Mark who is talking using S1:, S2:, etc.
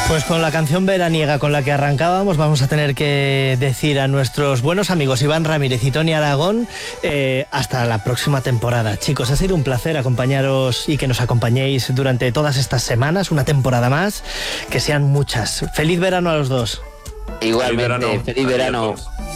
S1: Pues con la canción veraniega con la que arrancábamos vamos a tener que decir a nuestros buenos amigos Iván Ramírez y Tony Aragón hasta la próxima temporada. Chicos, ha sido un placer acompañaros y que nos acompañéis durante todas estas semanas, una temporada más, que sean muchas. Feliz verano a los dos.
S2: Igualmente, feliz verano.